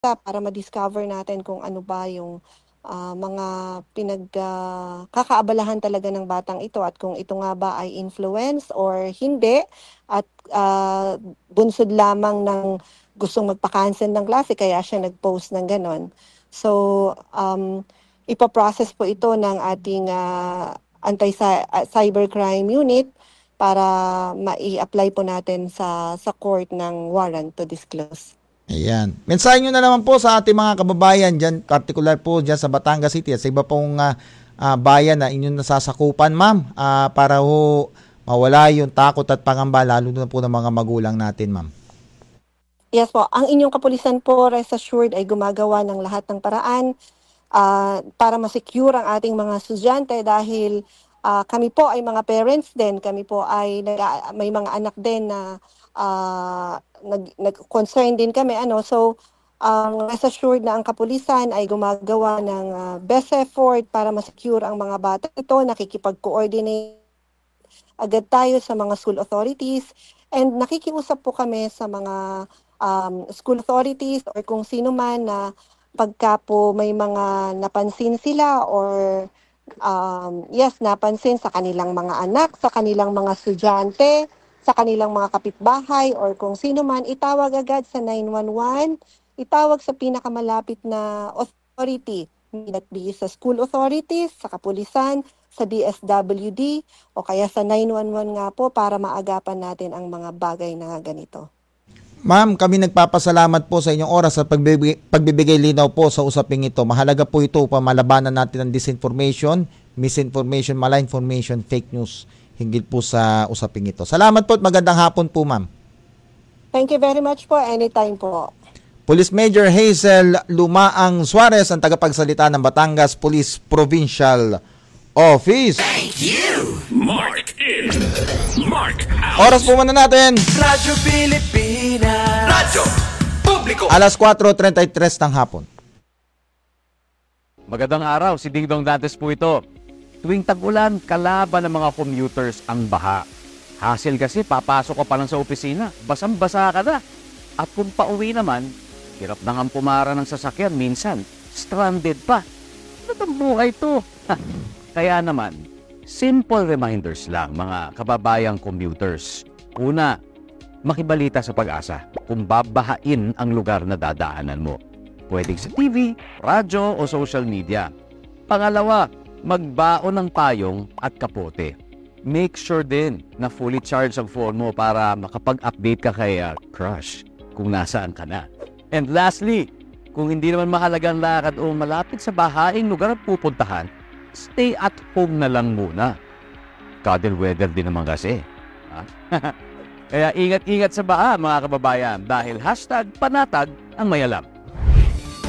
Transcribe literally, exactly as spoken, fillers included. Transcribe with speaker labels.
Speaker 1: para ma-discover natin kung ano ba yung ah, mga pinag ah, kakaabalahan talaga ng batang ito at kung ito nga ba ay influence or hindi at ah, bunsod lamang ng gustong magpa-cancel ng klase kaya siya nag-post ng ganon. So, um, ipaprocess po ito ng ating ah, anti-cybercrime unit para mai-apply po natin sa sa court ng warrant to disclose.
Speaker 2: Ayan. Mensahe nyo na naman po sa ating mga kababayan dyan, particular po dyan sa Batangas City at sa iba pong uh, uh, bayan na inyong nasasakupan, ma'am, uh, para ho mawala yung takot at pangamba, lalo na po ng mga magulang natin, ma'am.
Speaker 1: Yes po, ang inyong kapulisan po, rest assured, ay gumagawa ng lahat ng paraan uh, para ma-secure ang ating mga estudyante dahil uh, kami po ay mga parents din, kami po ay nag- may mga anak din na uh, nag, nag-concern din kami. Ano, so, ang um, rest assured na ang kapulisan ay gumagawa ng uh, best effort para ma-secure ang mga bata ito, nakikipag-coordinate agad tayo sa mga school authorities and nakikiusap po kami sa mga um, school authorities or kung sino man na pagka po may mga napansin sila or um, yes, napansin sa kanilang mga anak, sa kanilang mga estudyante, sa kanilang mga kapitbahay or kung sino man, itawag agad sa nine one one, itawag sa pinakamalapit na authority, may that be sa school authorities, sa kapulisan, sa D S W D o kaya sa nine one one nga po para maagapan natin ang mga bagay na ganito.
Speaker 2: Ma'am, kami nagpapasalamat po sa inyong oras at pagbibigay, pagbibigay linaw po sa usaping ito. Mahalaga po ito upang malabanan natin ang disinformation, misinformation, malinformation, fake news hinggil po sa usaping ito. Salamat po at magandang hapon po, ma'am.
Speaker 1: Thank you very much po. Anytime po.
Speaker 2: Police Major Hazel Lumaang Suarez, ang tagapagsalita ng Batangas Police Provincial Office.
Speaker 3: Thank you, Mark in, Mark out.
Speaker 2: Oras po muna natin.
Speaker 3: Radyo Pilipinas. Radyo Publiko.
Speaker 2: Alas kwatro treinta y tres ng hapon.
Speaker 4: Magandang araw, si Dingdong Dantes po ito. Tuwing tag-ulan, kalaban ng mga commuters ang baha. Hassle kasi, papasok ka pa lang sa opisina, basang-basa ka na. At kung pauwi naman, hirap na nga pumara ng sasakyan, minsan, stranded pa. Ano ang buhay to? Kaya naman, simple reminders lang mga kababayang commuters. Una, makibalita sa Pag-asa kung babahain ang lugar na dadaanan mo. Pwedeng sa T V, radyo o social media. Pangalawa, magbaon ng payong at kapote. Make sure din na fully charged ang phone mo para makapag-update ka kay uh, crush kung nasaan ka na. And lastly, kung hindi naman mahalagang lakad o malapit sa bahaing lugar ang pupuntahan, stay at home na lang muna. Cuddle weather din naman kasi. Ha? Kaya ingat-ingat sa baha mga kababayan dahil hashtag panatag ang may alam.